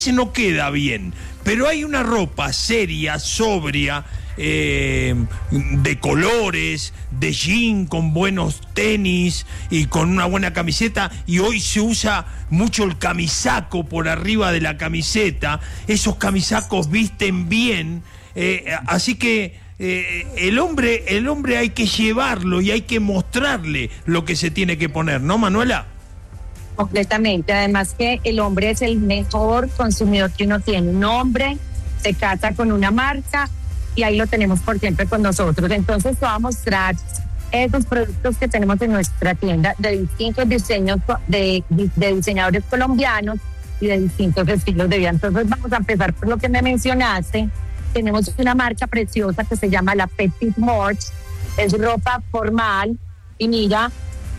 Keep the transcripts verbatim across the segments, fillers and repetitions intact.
no queda bien, pero hay una ropa seria, sobria, eh, de colores, de jean, con buenos tenis y con una buena camiseta, y hoy se usa mucho el camisaco por arriba de la camiseta. Esos camisacos visten bien, eh, así que eh, el hombre, el hombre hay que llevarlo y hay que mostrarle lo que se tiene que poner, ¿no, Manuela? Completamente, además que el hombre es el mejor consumidor que uno tiene. Un hombre se casa con una marca y ahí lo tenemos por siempre con nosotros. Entonces te voy a mostrar esos productos que tenemos en nuestra tienda de distintos diseños de, de diseñadores colombianos y de distintos estilos de vida. Entonces vamos a empezar por lo que me mencionaste. Tenemos una marca preciosa que se llama la Petit Mort, es ropa formal y mira,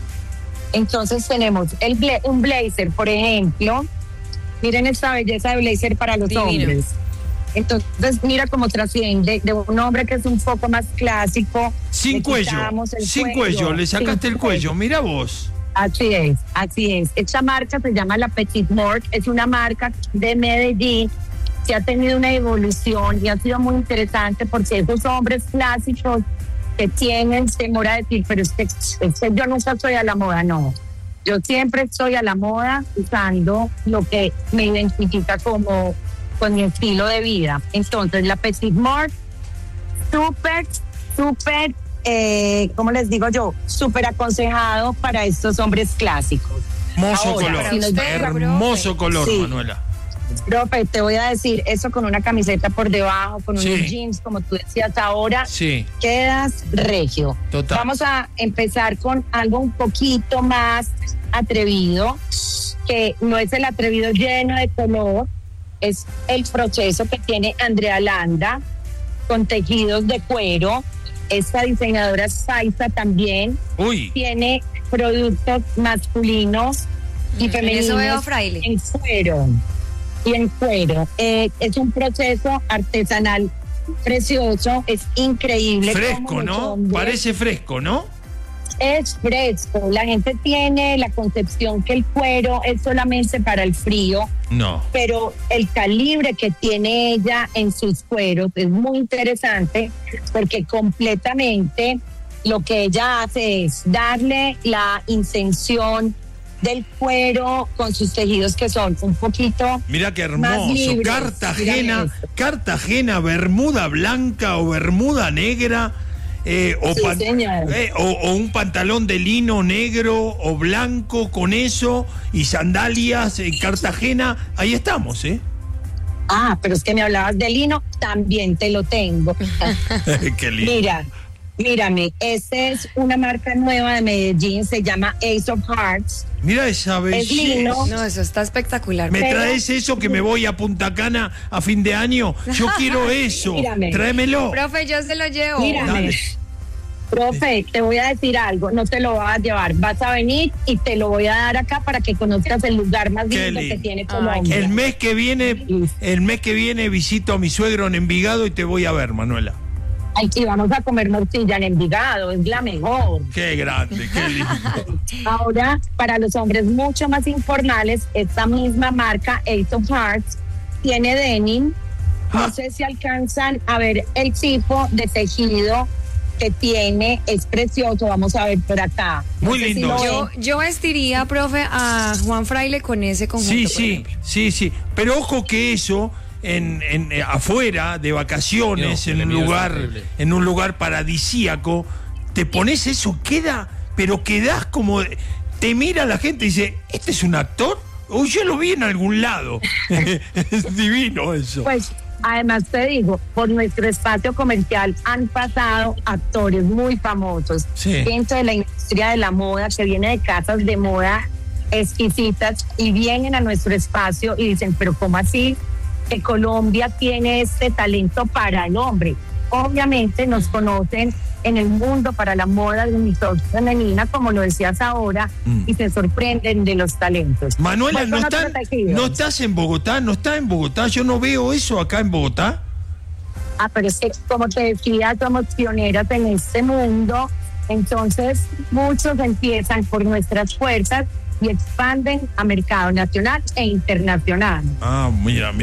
entonces tenemos el bla- un blazer, por ejemplo. Miren esta belleza de blazer para los Divino. hombres. Entonces mira cómo trasciende de un hombre que es un poco más clásico. Sin cuello, sin cuello, cuello, le sacaste el cuello. cuello, mira vos. Así es, así es. Esta marca se llama la Petit Mort, es una marca de Medellín que ha tenido una evolución y ha sido muy interesante porque esos hombres clásicos que tienen temor a decir, pero es que, es que yo nunca estoy a la moda, no. Yo siempre estoy a la moda usando lo que me identifica como con mi estilo de vida. Entonces, la Petit Mort, súper, súper, eh, ¿cómo les digo yo? Súper aconsejado para estos hombres clásicos. Hermoso Ahora, color, si nos hermoso color, sí. Manuela. Profe, te voy a decir, eso con una camiseta por debajo, con sí. unos jeans, como tú decías ahora, sí. quedas regio. Total. Vamos a empezar con algo un poquito más atrevido, que no es el atrevido lleno de color, es el proceso que tiene Andrea Landa, con tejidos de cuero. Esta diseñadora Saiza también Uy. tiene productos masculinos y femeninos Eso veo, Fraile. en cuero. Y en cuero. Eh, es un proceso artesanal precioso, es increíble. Fresco, ¿no? Hombres, parece fresco, ¿no? Es fresco. La gente tiene la concepción que el cuero es solamente para el frío. No. Pero el calibre que tiene ella en sus cueros es muy interesante porque completamente lo que ella hace es darle la intención del cuero con sus tejidos que son un poquito. Mira qué hermoso. Cartagena, Cartagena, bermuda blanca o bermuda negra, eh, o, sí, pan, eh, o, o un pantalón de lino negro o blanco con eso y sandalias en Cartagena. Ahí estamos, ¿eh? Ah, pero es que me hablabas de lino, también te lo tengo. Qué lindo. Mira. Mírame, esta es una marca nueva de Medellín, se llama Ace of Hearts. Mira esa belleza. No, eso está espectacular. ¿Me Pero, traes eso que me voy a Punta Cana a fin de año? Yo quiero eso. Mírame. Tráemelo. Profe, yo se lo llevo. Mírame. Dale. Profe, te voy a decir algo, no te lo vas a llevar, vas a venir y te lo voy a dar acá para que conozcas el lugar más lindo que tiene Colombia. El mes que viene, el mes que viene visito a mi suegro en Envigado y te voy a ver, Manuela. Ay, y vamos a comer morcilla en Envigado, es la mejor. Qué grande, qué lindo. Ahora, para los hombres mucho más informales, esta misma marca, Ace of Hearts, tiene denim. No ah. sé si alcanzan a ver el tipo de tejido que tiene, es precioso, vamos a ver por acá. Muy no lindo. Si yo, yo vestiría, profe, a Juan Fraile con ese conjunto. Sí, sí, sí, sí. Pero ojo que eso... En, en eh, afuera de vacaciones, no, en un lugar, en un lugar paradisíaco, te pones eso, queda, pero quedás como, te mira la gente y dice, ¿este es un actor? O yo lo vi en algún lado. Es divino eso. Pues además te digo, por nuestro espacio comercial han pasado actores muy famosos, sí. dentro de la industria de la moda, que viene de casas de moda exquisitas y vienen a nuestro espacio y dicen, pero ¿cómo así? Que Colombia tiene este talento para el hombre. Obviamente nos conocen en el mundo para la moda de unisex femenina, como lo decías ahora, mm. y se sorprenden de los talentos. Manuela, ¿no, están, ¿no estás en Bogotá? ¿No estás en Bogotá? Yo no veo eso acá en Bogotá. Ah, pero es que, como te decía, somos pioneras en este mundo. Entonces, muchos empiezan por nuestras puertas y expanden a mercado nacional e internacional. Ah, mira, mira.